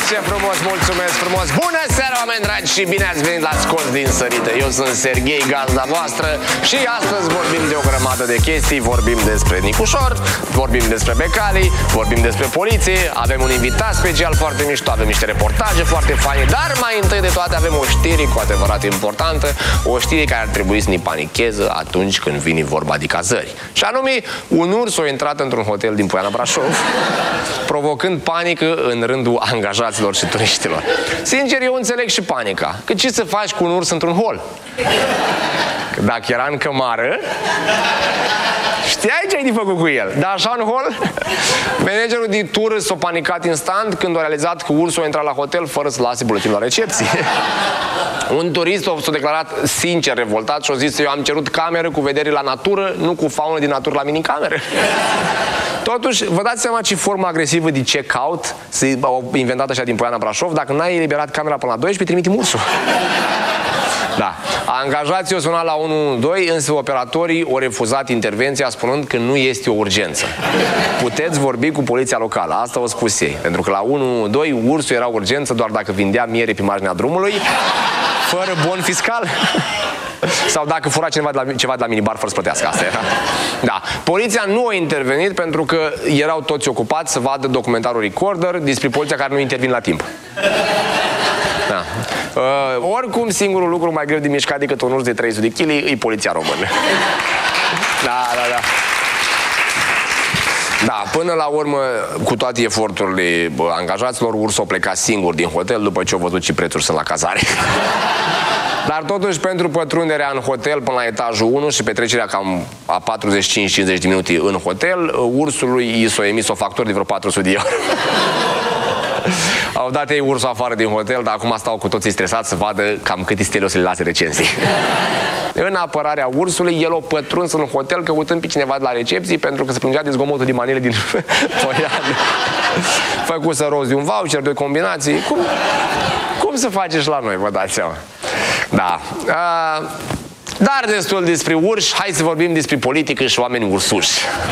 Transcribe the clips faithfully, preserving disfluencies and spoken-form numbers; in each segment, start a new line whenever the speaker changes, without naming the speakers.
Ce frumos, mulțumesc frumos! Bună seara, oameni dragi, și bine ați venit la Scos din Sărite. Eu sunt Serghei, gazda voastră, și astăzi vorbim de o grămadă de chestii. Vorbim despre Nicușor, vorbim despre Becali, vorbim despre poliție, avem un invitat special foarte mișto, avem niște reportaje foarte faine, dar mai întâi de toate avem o știre cu adevărat importantă, o știre care ar trebui să ne panicheze atunci când vine vorba de cazări. Și anume, un urs a intrat într-un hotel din Poiana Brașov, provocând panică în rândul angajaților și turiștilor. Sincer, eu înțeleg și panica. Că ce să faci cu un urs într-un hol? Că dacă era în cămară, știai ce ai de făcut cu el. Dar așa în hol? Managerul de tură s-a panicat instant când a realizat că ursul a intrat la hotel fără să lase buletin la recepție. Un turist s-a declarat sincer revoltat și a zis: eu am cerut cameră cu vedere la natură, nu cu faună din natură la minicameră. Totuși, vă dați seama ce formă agresivă de check-out au inventat așa din Poiana Brașov? Dacă n-ai eliberat camera până la doisprezece, trimitem ursul. Da. Angajații au sunat la unu unu doi, însă operatorii au refuzat intervenția spunând că nu este o urgență. Puteți vorbi cu poliția locală. Asta au spus ei. Pentru că la unu unu doi ursul era urgență doar dacă vindea miere pe marginea drumului, fără bon fiscal. Sau dacă fura cineva de la, ceva de la minibar fără să plătească. Asta era. Da. Poliția nu a intervenit pentru că erau toți ocupați să vadă documentarul Recorder despre poliția care nu intervine la timp. Da. Uh, oricum, singurul lucru mai greu de mișcat decât un urs de trei sute de kilograme e poliția română. Da, da, da. Da, până la urmă, cu toate eforturile angajaților, ursul a plecat singur din hotel după ce a văzut ce prețuri sunt la cazare. Dar totuși, pentru pătrunderea în hotel până la etajul unu și petrecerea cam a patruzeci și cinci cincizeci de minute în hotel, ursului i s-a emis o factură de vreo patru sute de euro. Au dat ei ursul afară din hotel, dar acum stau cu toții stresați să vadă cam câte stele o să le lase recenzii. În apărarea ursului, el a pătruns în hotel căutând pe cineva de la recepție pentru că se plângea de zgomotul de manele din Poiană. Făcuse rost de un voucher, de combinații. Cum, cum să faceți la noi, vă dați seama? Da. Uh, dar destul despre urși, hai să vorbim despre politică și oameni ursuși.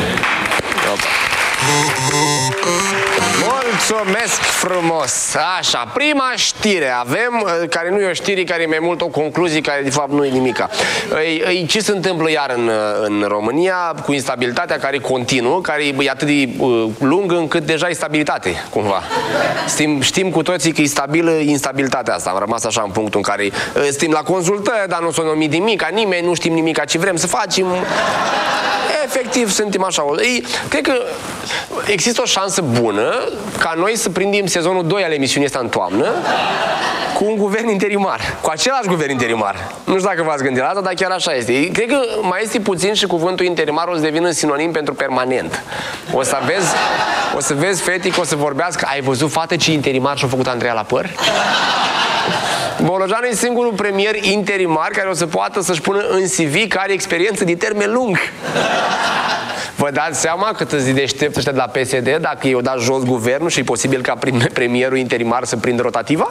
Mulțumesc frumos! Așa, prima știre avem, care nu e o știre, care e mai mult o concluzie, care de fapt nu e nimica. E, e, ce se întâmplă iar în, în România cu instabilitatea care continuă, care e atât de uh, lungă încât deja e stabilitate, cumva. Știm, știm cu toții că e stabilă instabilitatea asta. Am rămas așa în punctul în care uh, știm la consultări, dar nu s-o numit nimica, nimeni nu știm nimica ce vrem să facem. Efectiv, suntem așa. Ei, cred că există o șansă bună ca noi să prindem sezonul doi al emisiunii asta în toamnă cu un guvern interimar. Cu același guvern interimar. Nu știu dacă v-ați gândit la asta, dar chiar așa este. Cred că mai este puțin și cuvântul interimar o să devină sinonim pentru permanent. O să vezi, o să vezi fete că o să vorbească: ai văzut, fată, ce interimar și-a făcut Andreea la păr? Bolojan e singurul premier interimar care o să poată să-și pună în C V că are experiență de termen lung. Vă dați seama cât îți deștept ăștia de la P S D dacă i-o dat jos guvernul și e posibil ca premierul interimar să prindă rotativa?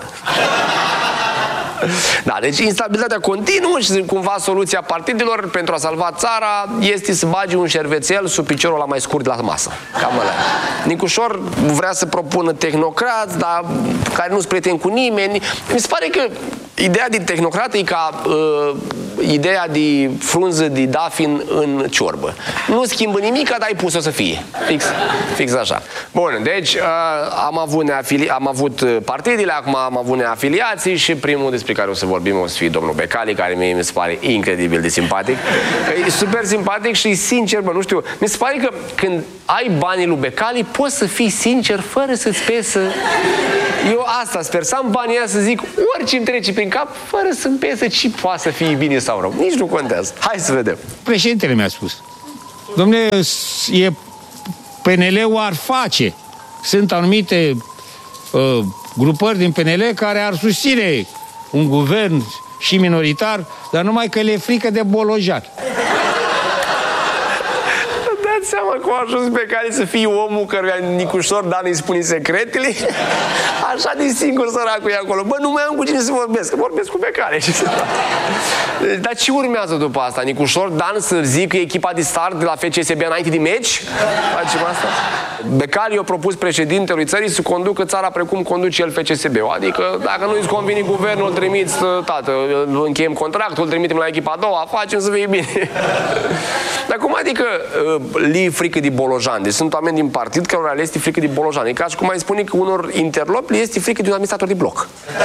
Da, deci instabilitatea continuă și cumva soluția partidelor pentru a salva țara este să bagi un șervețel sub piciorul la mai scurt de la masă. Cam ăla. Nicușor vrea să propună tehnocrați, dar care nu-s prieteni cu nimeni. Mi se pare că ideea de tehnocrat e ca uh, ideea de frunză de dafin în ciorbă. Nu schimbă nimic, dar ai pus-o să fie. Fix, fix așa. Bun, deci uh, am, avut neafili am avut partidele, acum am avut neafiliații și primul despre care o să vorbim o să fie domnul Becali, care mie mi se pare incredibil de simpatic. E super simpatic și sincer, bă, nu știu, mi se pare că când ai banii lui Becali, poți să fii sincer fără să-ți pesă. Eu asta sper, să am banii ăia să zic orice îmi trece prin cap, fără să-mi pesă ce poate să fie bine sau rău. Nici nu contează. Hai să vedem.
Președintele mi-a spus: dom'le, e P N L-ul ar face. Sunt anumite uh, grupări din P N L care ar susține un guvern și minoritar, dar numai că le e frică de Bolojan.
Dați seama că a ajuns pe care să fie omul căruia Nicușor Dan îi spune secretele. Așa de singur săracul e acolo. Bă, nu mai am cu cine să vorbesc, vorbesc cu Becali. Dar ce urmează după asta? Nicușor Dan să zică echipa de start de la F C S B înainte de meci? Facem asta? Becali a propus președintelui țării să conducă țara precum conduce el F C S B-ul. Adică dacă nu-i convine guvernul, îl trimiți, tată, încheiem contractul, îl trimitem la echipa a doua, facem să fie bine. Dar cum adică li frică de Bolojan? Deci sunt oameni din partid care le este frică de Bolojan. E ca și cum ai spune că unor interlopi le este frică de un administrator de bloc.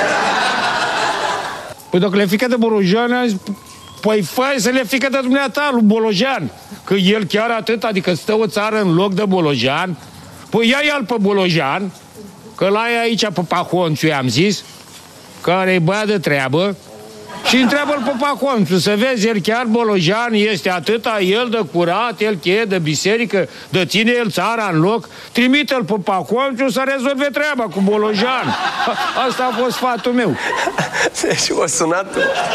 Păi dacă le frică de Bolojan, păi fai să le frică de dumneata lui Bolojan. Că el chiar atât, adică stă o țară în loc de Bolojan. Păi ia-i-al pe Bolojan, că la e aici pe Pahonțu, i-am zis, care e băiat de treabă, și întreabă-l pe Pahonțu, să vezi, el chiar Bolojan este atâta, el de curat, el cheie de biserică, de ține el țara în loc, trimite-l pe Pahonțu să rezolve treaba cu Bolojan. Asta a fost sfatul meu.
Deci o sunat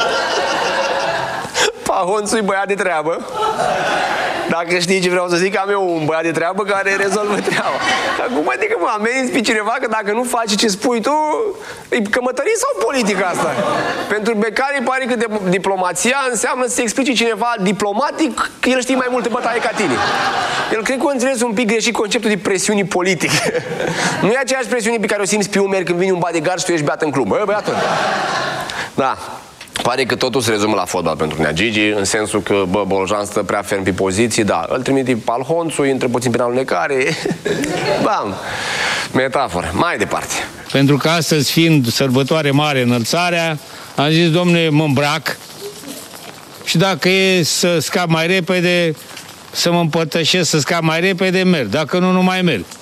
Pahonțu-i băiat de treabă. Dacă știi ce vreau să zic, am eu un băiat de treabă care rezolvă treaba. Acum adică mă amenzi pe cineva că dacă nu faci ce spui tu, e cămătărie sau politică asta? Pentru Becali pare că de, diplomația înseamnă să-ți explici cineva diplomatic că el știe mai multe bătaie ca tine. El cred că a înțeles un pic greșit conceptul de presiuni politică. Nu e aceeași presiune pe care o simți pe umeri când vine un bodyguard și tu ești beat în club. Bă, băiatul. Da. Pare că totul se rezumă la fotbal pentru Nea Gigi, în sensul că, bă, Bolojan stă prea ferm pe poziții, da, îl trimite pe Alhonțu, intră puțin prin alunecare, bam, metaforă. Mai departe.
Pentru că astăzi, fiind sărbătoare mare, înălțarea, am zis, domne, mă îmbrac și dacă e să scap mai repede, să mă împărtășesc, să scap mai repede, merg. Dacă nu, nu mai merg.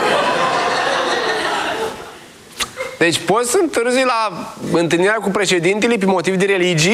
Deci poți să întârzi la întâlnirea cu președintele pe motiv de religie?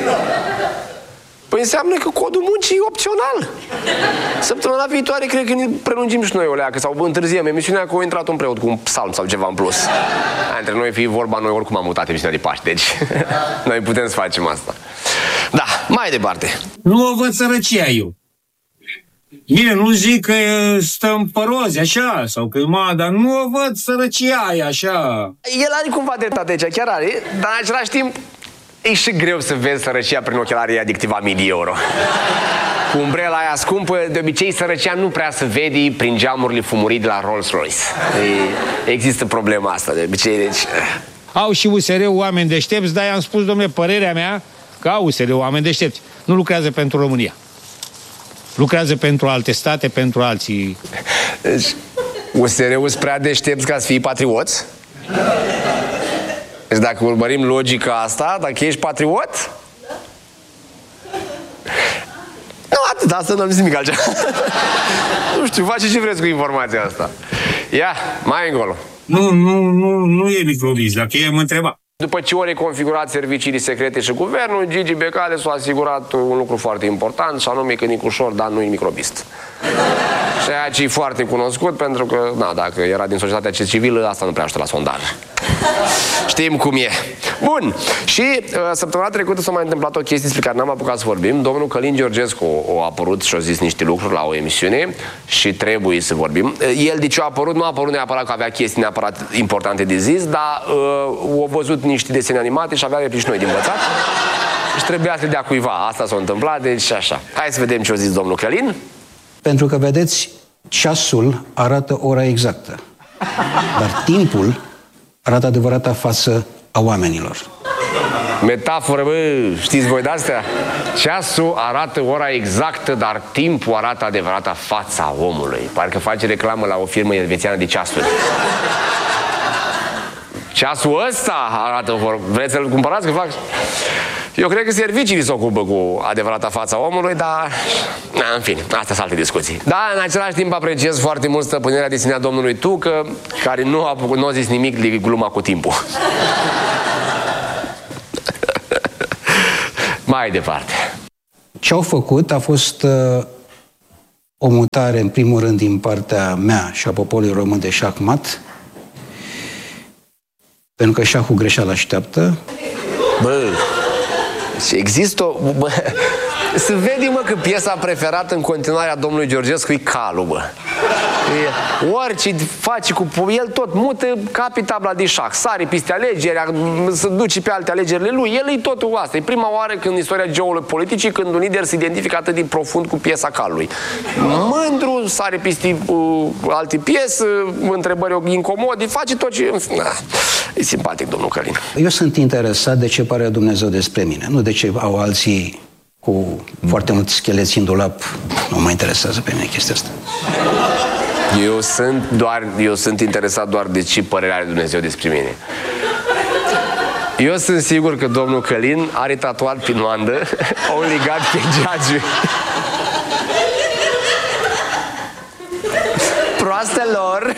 Păi înseamnă că codul muncii e opțional. Săptămâna viitoare cred că ne prelungim și noi o leacă sau întârziem emisiunea că a intrat un preot cu un psalm sau ceva în plus. Între noi fi vorba, noi oricum am mutat emisiunea de Paște, deci noi putem să facem asta. Da, mai departe.
Nu o văd sărăcia eu. Bine, nu zic că stăm pe roze, așa, sau că ma, dar nu o văd sărăcia aia, așa.
El are cumva dreptate aici, chiar are, dar în același timp e și greu să vezi sărăcia prin ochelarii adictiva mii de euro. Cu umbrela aia scumpă, de obicei sărăcia nu prea se vede prin geamurile fumurii de la Rolls-Royce. E, există problema asta, de obicei, deci...
Au și U S R oameni deștepți, dar i-am spus, domnule, părerea mea, că au U S R oameni deștepți. Nu lucrează pentru România. Lucrează pentru alte state, pentru alții.
Deci, U S R-ul sunt prea deștepți ca să fii patrioți? Deci dacă urmărim logica asta, dacă ești patriot? Nu, atât, asta nu am zis nimic altceva. Nu știu, faceți ce vreți cu informația asta. Ia, mai încolo.
Nu, nu, nu, nu e microbist, dacă i-am întrebat.
După ce au reconfigurat serviciile secrete și guvernul, Gigi Becali s-a asigurat un lucru foarte important, și anume că Nicușor Dan nu e microbist. Ceea ce e foarte cunoscut, pentru că, na, dacă era din societatea civilă, asta nu prea ajută la sondaj. Știm cum e. Bun. Și uh, săptămâna trecută s-a mai întâmplat o chestie despre care n-am apucat să vorbim. Domnul Călin Georgescu a apărut și a zis niște lucruri la o emisiune și trebuie să vorbim. El de ce a apărut? Nu a apărut neapărat că avea chestii neapărat importante de zis, dar uh, a văzut niște desene animate și avea replici noi de învățat. Și trebuia să le dea cuiva. Asta s-a întâmplat, deci așa. Hai să vedem ce a zis domnul Călin.
Pentru că, vedeți, ceasul arată ora exactă, dar timpul arată adevărata față a oamenilor.
Metaforă, bă, știți voi de-astea? Ceasul arată ora exactă, dar timpul arată adevărata fața omului. Parcă face reclamă la o firmă elvețiană de ceasuri. Ceasul ăsta arată, vreți să-l cumpărați? Că fac... Eu cred că serviciile se ocupă cu adevărata fața omului, dar... Na, în fine, astea sunt alte discuții. Dar, în același timp, apreciez foarte mult stăpânirea de sine a domnului Tucă, care nu a, nu a zis nimic de gluma cu timpul. Mai departe.
Ce au făcut a fost uh, o mutare, în primul rând, din partea mea și a poporului român de șahmat, pentru că șahul greșeală așteaptă.
Bă, există o... Bă, Se vede, mă, că piesa preferată în continuare a domnului Georgescu e Calul, bă. E, orice face cu el, tot mută ca pe tabla de șah. Sare peste alegeri, se duce pe alte alegerile lui. El e totul asta. E prima oară când în istoria geopoliticii când un lider se identifică atât de profund cu piesa Calului. Mândru, sare peste uh, alte piese, întrebări incomode, face tot ce... E simpatic, domnul Călin. Eu sunt interesat de ce pare Dumnezeu despre mine, nu de ce au alții cu foarte mulți scheleți în dulap. Nu mă interesează pe mine chestia asta. Eu sunt, doar, eu sunt interesat doar de ce părere are Dumnezeu despre mine. Eu sunt sigur că domnul Călin are tatuat pe noandă Only God can judge. Proastelor.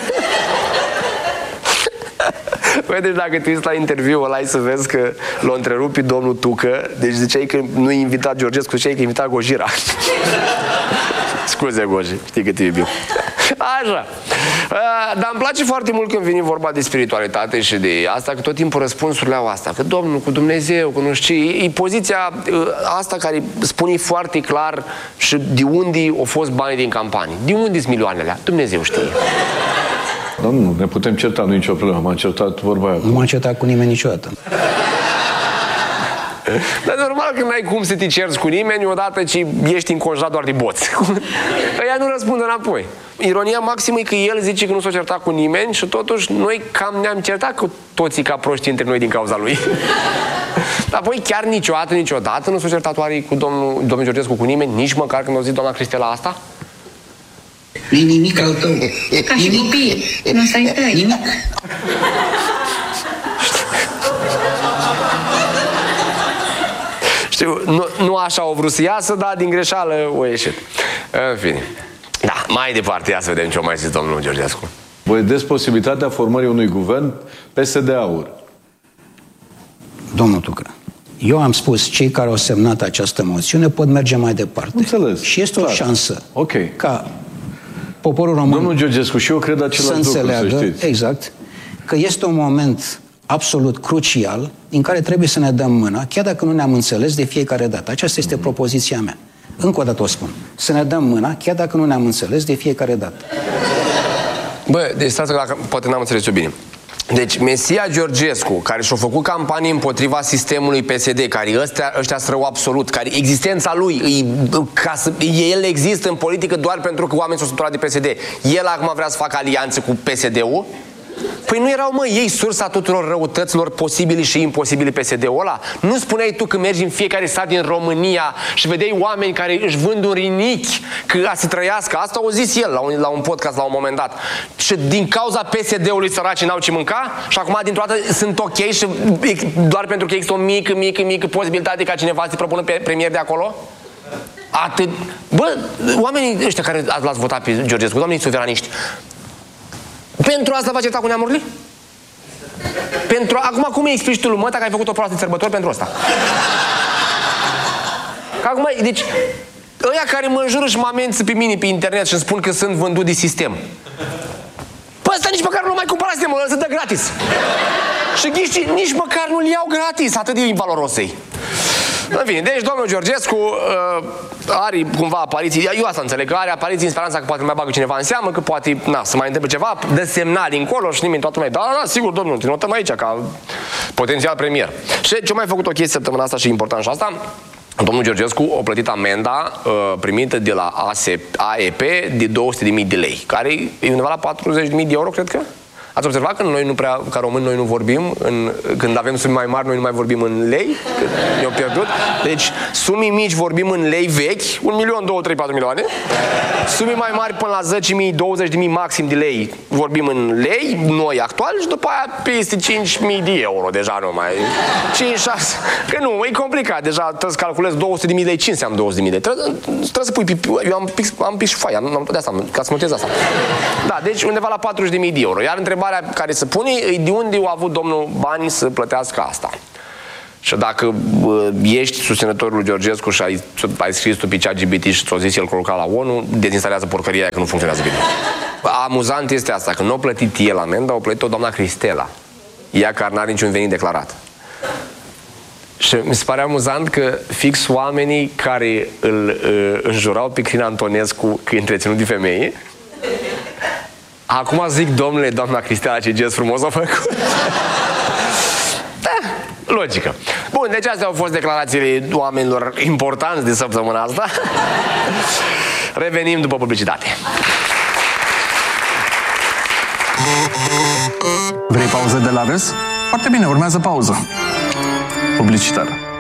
Băi, deci dacă te uiți la interviul ăla, ai să vezi că l-a întrerupt pe domnul Tucă. Deci ziceai că nu-i invitat Georgescu, ziceai că i invitat Gojira. Scuze, Goji, știi că te iubim. Așa. Dar îmi place foarte mult când vine vorba de spiritualitate și de asta, că tot timpul răspunsurile au asta. Că Domnul cu Dumnezeu, că nu știu, e poziția asta care spune foarte clar și de unde au fost banii din campanii. De unde sunt milioanele? Dumnezeu știe.
Domnul, ne putem certa, nu e nicio problemă. M-am certat vorba aia.
Nu m-am certat cu nimeni niciodată.
Dar normal că n-ai cum să te cerți cu nimeni odată ce ești înconjurat doar de boți. Ăia nu răspund înapoi. Ironia maximă e că el zice că nu s-a certat cu nimeni și totuși noi cam ne-am certat cu toții ca proști între noi din cauza lui. Dar apoi chiar niciodată, niciodată nu s-a certat oare cu domnul, domnul Georgescu cu nimeni, nici măcar când a zis doamna Cristela asta?
Nu-i nimic al tău.
Ca și copii. Nu stai tăi.
Nimic.
Știu, nu, nu așa o vrut să iasă, dar din greșeală o ieșit. În fine. Da, mai departe, ia să vedem ce o mai zis domnul Georgescu.
Vă vedeți posibilitatea formării unui guvern P S D-aur?
Domnul Tucă, eu am spus, cei care au semnat această moțiune pot merge mai departe.
Înțeles.
Și este
clar.
o șansă
okay.
ca poporul român
Domnul Georgescu, și eu cred același
să
lucru,
înțeleagă,
să știți.
exact, că este un moment absolut crucial în care trebuie să ne dăm mâna, chiar dacă nu ne-am înțeles de fiecare dată. Aceasta este mm-hmm. propoziția mea. Încă o dată o spun. Să ne dăm mâna, chiar dacă nu ne-am înțeles de fiecare dată.
Bă, deci stați că poate n-am înțeles eu bine. Deci Mesia Georgescu, care și-a făcut campanie împotriva sistemului P S D, care ăstea, ăștia rău absolut, care existența lui, îi, ca să, el există în politică doar pentru că oamenii s-au săturat de P S D. El acum vrea să facă alianțe cu P S D-ul? Păi nu erau, mă, ei sursa tuturor răutăților posibili și imposibili P S D-ul ăla? Nu spuneai tu că mergi în fiecare sat din România și vedeai oameni care își vând un rinichi ca să trăiască? Asta o zis el la un, la un podcast la un moment dat. Și din cauza P S D-ului săracii n-au ce mânca? Și acum dintr-o dată sunt ok și doar pentru că există o mică, mică, mică posibilitate ca cineva să propună pe premier de acolo? Atât. Bă, oamenii ăștia care l-ați votat pe Georgescu, doamnei suveraniști, pentru asta v-a certat cu neamurile? Pentru... Acum, cum îi explici tu lui măta că ai făcut o proastă sărbători pentru asta? Că acum, deci, ăia care mă înjură și mă amenință pe mine pe internet și îmi spun că sunt vândut de sistem. Păi ăsta nici măcar nu mai cumpăra sistemul, ăla se dă gratis. Și ghiști, nici măcar nu-l iau gratis, atât de invaloros ei. În fine, deci domnul Georgescu uh, are cumva apariții, eu asta înțeleg, că are apariții în speranța că poate mai bagă cineva în seamă, că poate, na, să mai întâmple ceva, dă semnal dincolo și nimeni, toată lumea, da, da, sigur, domnul, te notăm aici ca potențial premier. Și ce mai făcut o chestie săptămâna asta și important și asta, domnul Georgescu a plătit amenda uh, primită de la A E P de două sute de mii de lei, care e undeva la patruzeci de mii de euro, cred că? Ați observat că noi nu prea, ca români, noi nu vorbim, în, când avem sume mai mari, noi nu mai vorbim în lei, că ne-au pierdut. Deci, sume mici vorbim în lei vechi, un milion, două, trei, patru milioane. Sume mai mari până la zece mii, douăzeci de mii maxim de lei vorbim în lei, noi actual, și după aia peste cinci mii de euro, deja nu mai... cinci șase... Că nu, e complicat, deja trebuie să calculezi două sute de mii de lei, ce înseamnă două sute de mii de lei? Trebuie, trebuie să pui, eu am pix, am pix și foaia, am de asta, ca să notez asta. Da, deci undeva la patruzeci de mii de euro, iar între întrebarea care se pune e de unde a avut domnul bani să plătească asta. Și dacă uh, ești susținătorul lui Georgescu și ai, ai scris tu pe ChatGPT și ți-o zis el că la ONU, dezinstalează porcăria aia că nu funcționează bine. Amuzant este asta, că nu a plătit el amenda, a plătit-o doamna Cristela. Ea care n-are niciun venit declarat. Și mi se pare amuzant că fix oamenii care îl uh, înjurau pe Crin Antonescu că e întreținut de femei, acum zic, domnule, doamna Cristiana, ce gest frumos a făcut. Da, logică. Bun, deci astea au fost declarațiile oamenilor importanți de săptămâna asta. Revenim după publicitate.
Vrei pauză de la râs? Foarte bine, urmează pauză publicitară.